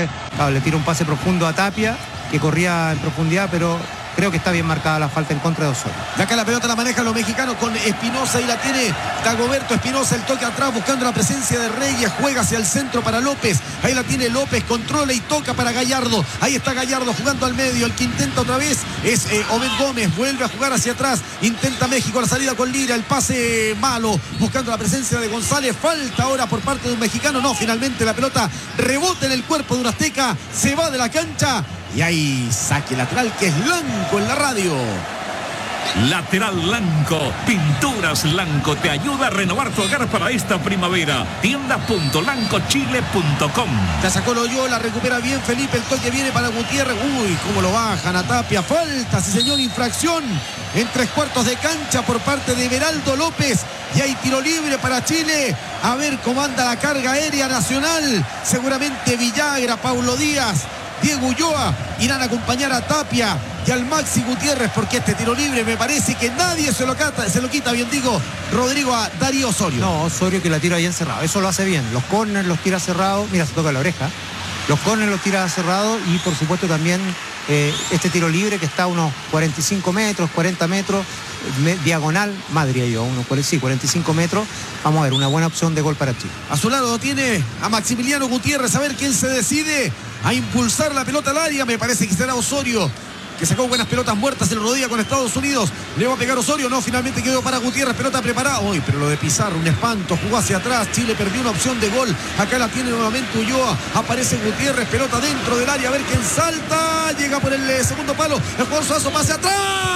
entonces claro, le tira un pase profundo a Tapia, que corría en profundidad, pero creo que está bien marcada la falta en contra de Osorio. De acá la pelota la manejan los mexicanos con Espinosa y la tiene Dagoberto Espinosa, el toque atrás buscando la presencia de Reyes, juega hacia el centro para López, ahí la tiene López, controla y toca para Gallardo, ahí está Gallardo jugando al medio, el que intenta otra vez es Obed Gómez, vuelve a jugar hacia atrás, intenta México la salida con Lira, el pase malo, buscando la presencia de González, falta ahora por parte de un mexicano, no, finalmente la pelota rebota en el cuerpo de un azteca, se va de la cancha. Y hay saque lateral que es Lanco en la radio. Lateral Lanco, Pinturas Lanco te ayuda a renovar tu hogar para esta primavera. Tienda.lancochile.com. La sacó Loyola, recupera bien Felipe, el toque viene para Gutiérrez. Uy, cómo lo bajan a Tapia. Falta, sí señor, infracción en 3/4 de cancha por parte de Everaldo López. Y hay tiro libre para Chile. A ver cómo anda la carga aérea nacional. Seguramente Villagra, Paulo Díaz, Diego Ulloa irán a acompañar a Tapia y al Maxi Gutiérrez, porque este tiro libre me parece que nadie se lo quita, bien digo, Rodrigo, a Darío Osorio. No, Osorio que la tira bien cerrado, eso lo hace bien. Los corners los tira cerrados, mira, se toca la oreja. Los corners los tira cerrados y por supuesto también este tiro libre que está a unos 45 metros, 40 metros, diagonal, más diría yo, unos 45 metros. Vamos a ver, una buena opción de gol para Chile. A su lado tiene a Maximiliano Gutiérrez, a ver quién se decide a impulsar la pelota al área. Me parece que será Osorio, que sacó buenas pelotas muertas en rodilla con Estados Unidos. Le va a pegar Osorio, no, finalmente quedó para Gutiérrez, pelota preparada. Uy, pero lo de Pizarro, un espanto, jugó hacia atrás, Chile perdió una opción de gol. Acá la tiene nuevamente Ulloa, aparece Gutiérrez, pelota dentro del área, a ver quién salta, llega por el segundo palo, el jugador Suazo, pase atrás.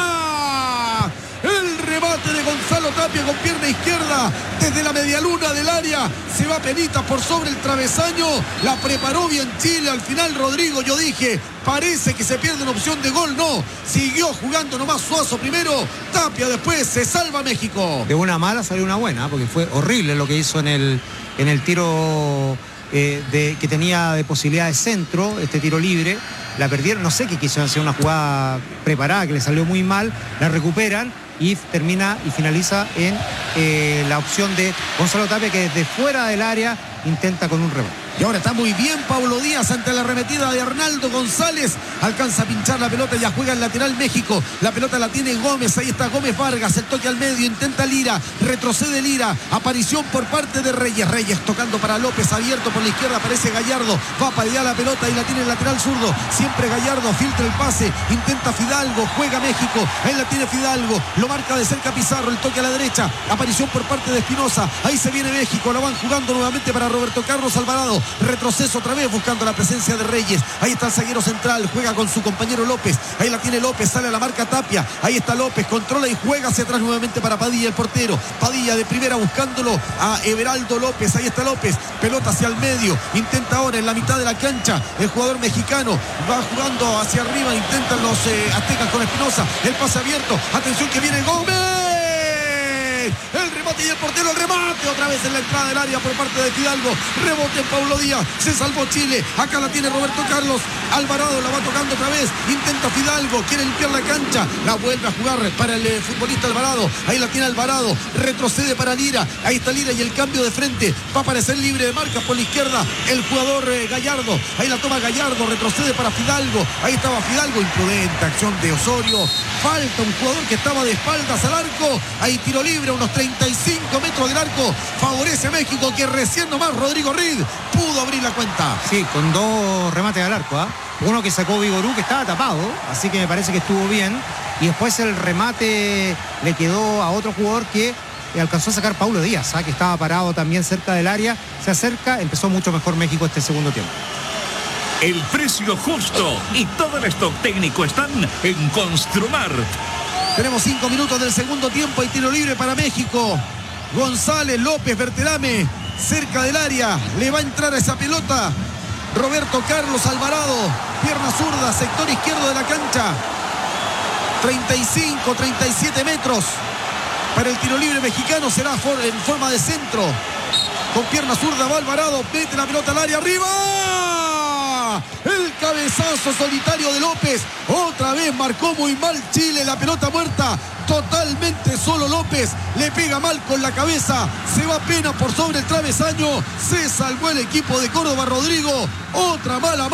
El remate de Gonzalo Tapia con pierna izquierda desde la medialuna del área. Se va penita por sobre el travesaño. La preparó bien Chile. Al final, Rodrigo, yo dije, parece que se pierde una opción de gol. No, siguió jugando nomás Suazo primero. Tapia después, se salva México. De una mala salió una buena, porque fue horrible lo que hizo en el tiro que tenía de posibilidad de centro, este tiro libre. La perdieron, no sé qué quiso hacer, una jugada preparada que le salió muy mal. La recuperan y termina y finaliza en la opción de Gonzalo Tapia, que desde fuera del área intenta con un rebote. Y ahora está muy bien Paulo Díaz ante la arremetida de Arnaldo González. Alcanza a pinchar la pelota, ya juega el lateral México. La pelota la tiene Gómez, ahí está Gómez Vargas, el toque al medio, intenta Lira, retrocede Lira, aparición por parte de Reyes. Reyes tocando para López, abierto por la izquierda, aparece Gallardo, va a padear la pelota y la tiene el lateral zurdo. Siempre Gallardo, filtra el pase, intenta Fidalgo, juega México, ahí la tiene Fidalgo, lo marca de cerca Pizarro, el toque a la derecha, aparición por parte de Espinosa, ahí se viene México, la van jugando nuevamente para Roberto Carlos Alvarado. Retroceso otra vez buscando la presencia de Reyes. Ahí está el zaguero central, juega con su compañero López. Ahí la tiene López, sale a la marca Tapia. Ahí está López, controla y juega hacia atrás nuevamente para Padilla, el portero. Padilla de primera buscándolo a Everaldo López. Ahí está López, pelota hacia el medio. Intenta ahora en la mitad de la cancha el jugador mexicano. Va jugando hacia arriba, intentan los aztecas con Espinosa. El pase abierto, atención que viene Gómez. El remate y el portero, el remate otra vez en la entrada del área por parte de Fidalgo. Rebote en Paulo Díaz, se salvó Chile. Acá la tiene Roberto Carlos Alvarado, la va tocando otra vez, intenta Fidalgo, quiere limpiar la cancha, la vuelve a jugar para el futbolista Alvarado. Ahí la tiene Alvarado, retrocede para Lira, ahí está Lira y el cambio de frente, va a aparecer libre de marca por la izquierda el jugador Gallardo. Ahí la toma Gallardo, retrocede para Fidalgo, ahí estaba Fidalgo, imprudente acción de Osorio. Falta un jugador que estaba de espaldas al arco. Hay tiro libre, unos 35 metros del arco. Favorece a México, que recién nomás Rodrigo Reed pudo abrir la cuenta. Sí, con dos remates al arco, ¿eh? Uno que sacó Vigorú, que estaba tapado, así que me parece que estuvo bien. Y después el remate le quedó a otro jugador que alcanzó a sacar Paulo Díaz, que estaba parado también cerca del área. Se acerca, empezó mucho mejor México este segundo tiempo. El precio justo y todo el stock técnico están en Construmar. Tenemos 5 minutos del segundo tiempo. Hay tiro libre para México. González, López, Berterame cerca del área. Le va a entrar a esa pelota Roberto Carlos Alvarado. Pierna zurda, sector izquierdo de la cancha. 35, 37 metros. Para el tiro libre mexicano será en forma de centro. Con pierna zurda va Alvarado. Mete la pelota al área. ¡Arriba! El cabezazo solitario de López. Otra vez marcó muy mal Chile. La pelota muerta. Totalmente solo López. Le pega mal con la cabeza. Se va apenas por sobre el travesaño. Se salvó el equipo de Córdoba, Rodrigo. Otra mala